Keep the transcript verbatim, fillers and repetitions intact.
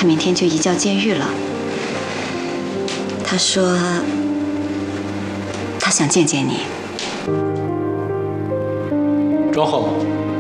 他明天就移交监狱了。他说他想见见你。 庄后，